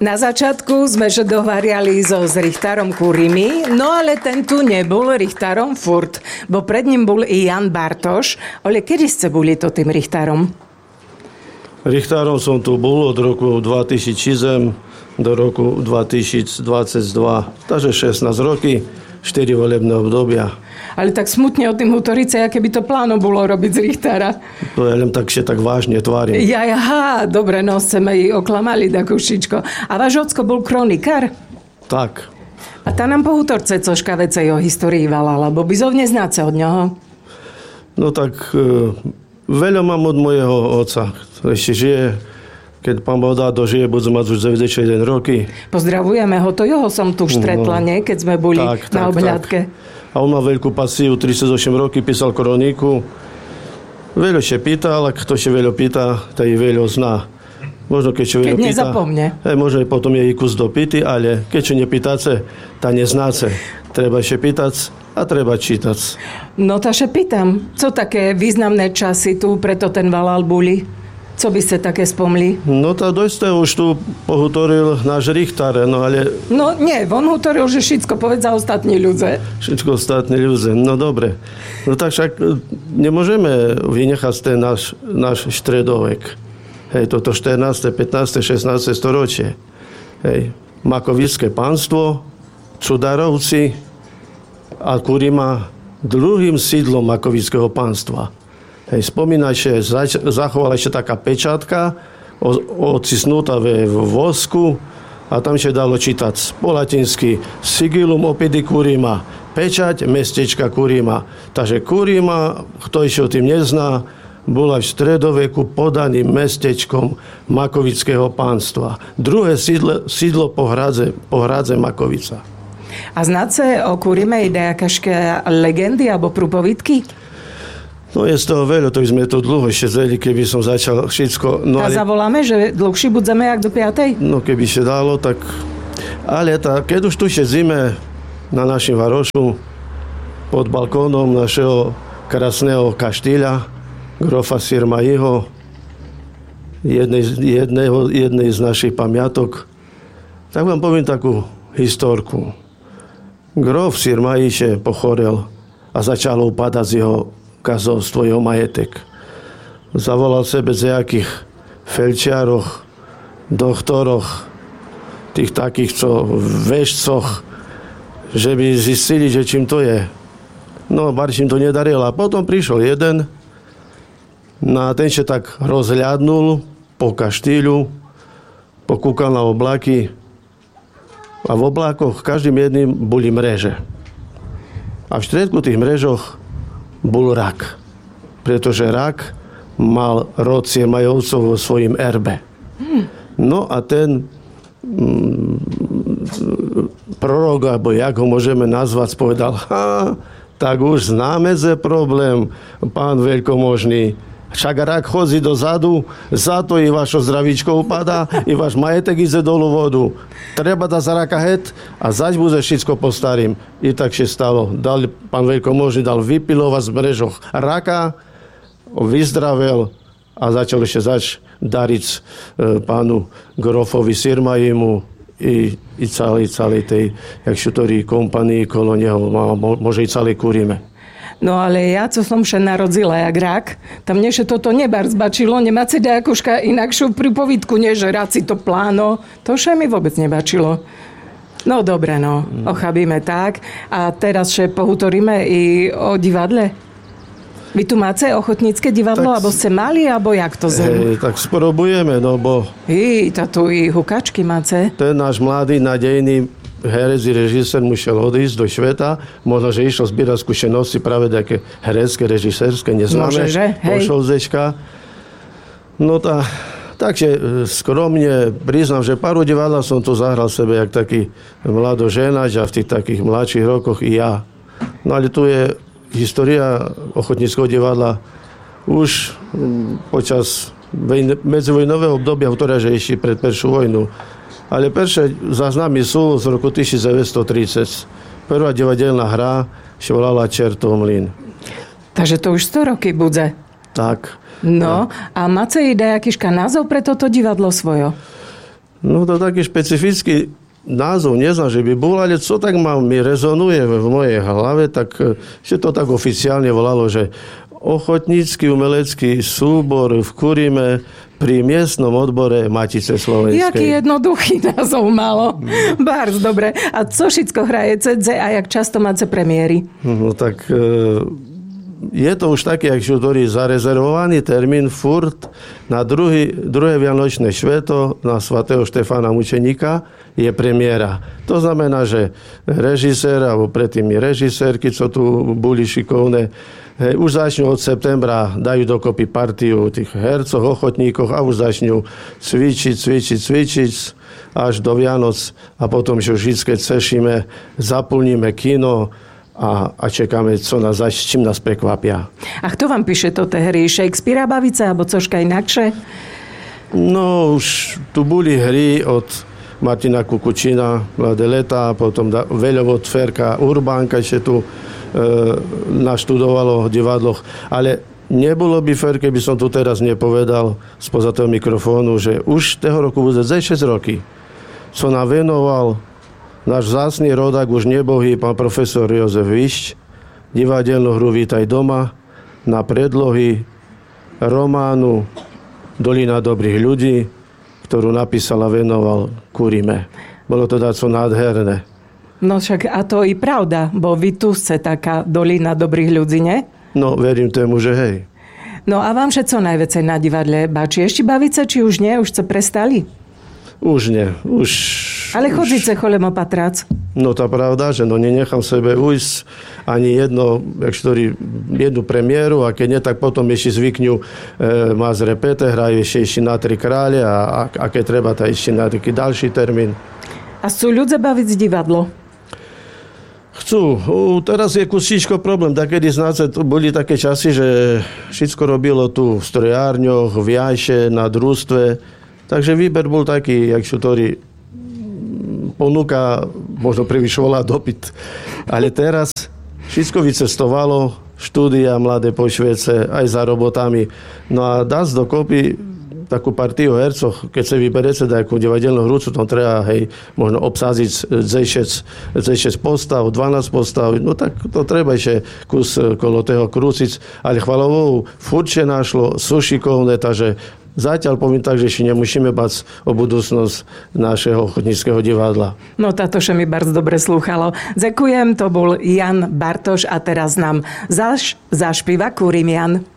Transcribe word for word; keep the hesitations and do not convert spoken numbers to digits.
Na začiatku sme že dohariali so s Richtárom Kurimi, no ale ten tu nebol Richtárom furt, bo pred ním bol i Jan Bartoš. Ale kedy ste boli to tým Richtárom? Richtárom som tu bol od roku dvetisícosem do roku dvetisícdvadsaťdva, takže šestnásť roky, štyri volebné obdobia. Ale tak smutne o tým Hutorice, aké by to pláno bolo robiť z Richtára. To ja len tak še tak vážne tvárim. Ja, aha, dobre, no sme i oklamali takušičko. A váš ocko bol kronikár? Tak. A tá nám po Hutorce cožka vecej o histórii valala, bo by zov neznáce od ňoho. No tak e, veľa mám od mojeho otca. Ešte žije, keď pán Boh dá dožije, budú mať už deväťdesiatjeden roky. Pozdravujeme ho, to jeho som tu štretla, no, nie? Keď sme boli tak, na tak, obhľadke. Tak. A on má veľkú pasiu, tridsaťosem roky, písal kroniku. Veľa še pýta, ale kto še veľa pýta, to i veľa zná. Možno keď še veľa pýta... Keď nezapomne. Hej, možno potom je i kus dopýty, ale keď še nepýtace, tá neznáce. Treba še pýtac a treba čítať. No taše pýtam, co také významné časy tu preto ten valal boli? Co by ste také spomli? No tá dojste už tu pohutoril náš Richtár, no ale... No nie, on hutoril, že všetko povedza ostatní ľudze. Všetko ostatní ľudze, no dobre. No tak však nemôžeme vynechať ten náš, náš štredovek. Hej, toto štrnáste, pätnáste, šestnáste storočie. Hej, Makovické pánstvo, Cudarovci a Kurima druhým sídlom Makovického pánstva. Hej, spomínaj, že zač- zachovala ešte taká pečátka odcisnutá v vosku a tam še dalo čítať po latinsky Sigillum opidi Kurima, pečať mestečka Kurima. Takže Kurima, kto ešte o tým nezná, bola v stredoveku podaným mestečkom Makovického pánstva. Druhé sídlo, sídlo po hradze, po hradze Makovica. A znáte o Kurime ide jakašké legendy alebo prúpovidky? No je z toho veľa, to by sme to dlho ešte zeli, keby som začal všetko. No, a ale... zavoláme, že dlhší budeme jak do piatej? No keby še dalo, tak... Ale tá, keď už tu še zime na našim varošu, pod balkónom našeho krásneho kaštýľa, grofa Sirmajího, jednej, jedného, jednej z našich pamiatok, tak vám poviem takú historku. Grof Sirmají pochorel a začalo upadať z jeho kazovstvo, jeho majetek. Zavolal sebe z jakých felčiaroch, doktoroch, tých takých, co vešcoch, že by zistili, že čím to je. No, barčím to nedarilo. A potom prišiel jeden, na ten še tak rozhľadnul po kaštýľu, pokúkal na oblaky a v oblakoch každým jedným boli mreže. A v štredku tých mrežoch bol rak. Pretože rak mal rod Sirmajovcov vo svojím erbe. No a ten mm, prorok, alebo jak ho môžeme nazvať, povedal, ha, tak už známe ze problém, pán veľkomožný. Však rak chodí dozadu, za to i vašo zdravíčko upadá, i váš majetek ide dolu vodu. Treba dať za raka het a zaď bude všetko po starým. I tak še stalo. Dal, pán veľkomožný dal vypilovať z mrežoch raka, vyzdravel a začal ešte zač dariť e, pánu grofovi Sirmajímu i, i celej, celej tej, jak šutorí kompanii kolo neho, môže i celej Kurime. No ale ja, co som še narodzila jak rak, tam neže toto nebar zbačilo, nemáte nejakúška inakšiu pripovidku, než raci to pláno, to še mi vôbec nebačilo. No dobre, no, ochabíme tak. A teraz še pohutoríme i o divadle. Vy tu máte ochotnícke divadlo, tak, alebo ste mali, alebo jak to zem? Hej, tak sporobujeme, no bo... I, ta tu i hukačky máte. Ten náš mladý, nadejný herec i režisér musel odísť do sveta. Možno, že išiel zbierať skúsenosti práve také herecké, režisérske, neznáme. Môže, že? Hej. Pošol zečka. No tá, takže skromne priznám, že pár divadla som tu zahral sebe, jak taký mladoženač a v tých takých mladších rokoch i ja. No ale tu je história ochotníckeho divadla už počas medzivojnového obdobia, ktoré že ešte pred Peršiu vojnu. Ale prvé záznamy sú z roku devätnásťstotridsať. Prvá divadelná hra sa volala Čertov mlyn. Takže to už sto roky bude. Tak. No, a máte ideja, jakýška názov pre toto divadlo svojo? No to taký špecifický názov neznám, že by bol, ale co tak ma, mi rezonuje v mojej hlave, tak že to tak oficiálne volalo, že ochotnícky umelecký súbor v Kurime pri miestnom odbore Matice slovenskej. Jaký jednoduchý názov malo. Bárs, dobre. A co všetko hraje cé dé a jak často máte premiéry? No tak je to už taký, jak ktorý zarezervovaný termín furt na druhý, druhé vianočné šveto na svätého Štefána Mučeníka je premiéra. To znamená, že režisér, alebo predtým i režisérky, co tu boli šikovné, hej, už začnú od septembra, dajú dokopy partiu tých hercov, ochotníkov a už začnú cvičiť, cvičiť, cvičiť až do Vianoc a potom, že už vždy cešíme, zaplníme kino a, a čekáme, co nás, s čím nás prekvapia. A kto vám píše to hry? Shakespearea bavice, alebo cožka inakšie? No, už tu boli hry od Martina Kukučina, Mladé leta, potom Veľovod, Ferka, Urbánka, ešte tu e, naštudovalo v divadloch. Ale nebolo by fér, keby som tu teraz nepovedal spoza toho mikrofónu, že už toho roku bude šesť roky, co nám venoval náš vzácny rodák, už nebohý, pán profesor Jozef Višť, divadelnú hru Vítaj doma na predlohy románu Dolina dobrých ľudí, ktorú napísal a venoval Kurime. Bolo to dáco nádherné. No však a to i pravda, bo vy tu ste taká dolina dobrých ľudí, ne? No, verím tomu, že hej. No a vám všetko najviacej na divadle bačí? Ešte baviť sa, či už nie? Už ste prestali? Už nie. Už... Ale chodíte cholem opatrac? No tá pravda, že no nenechám sebe ujsť ani jedno, ktorý, jednu premiéru a keď nie, tak potom ešte zvykňu e, má z repete, hrajú ešte, ešte na tri krále a, a, a keď treba, tak ešte na taký ďalší termín. A chcú ľudia baviť z divadlo? Chcú. U, teraz je kusičko problém. Takedy znáce, boli také časy, že všetko robilo tu v strojárňoch, v jajše, na družstve. Takže výber bol taký, jak ktorý ponuka možno prevyšovala dopyt. Ale teraz všetko vycestovalo, štúdia mladé po Švédce, aj za robotami. No a dá dokopy takú partiu hercov, keď sa vyberete takú divadelnú hru, tam treba, hej, možno obsáziť šesť postav, dvanásť postav, no tak to treba ešte kus kolo toho krúciť. Ale chvalovou furčie našlo, sú šikovné, takže zatiaľ poviem tak, že ešte nemusíme bať o budúcnosť našeho ochotníckeho divadla. No táto še mi bardzo dobre slúchalo. Ďakujem, to bol Jan Bartoš a teraz nám zaš, zašpíva Kurimian.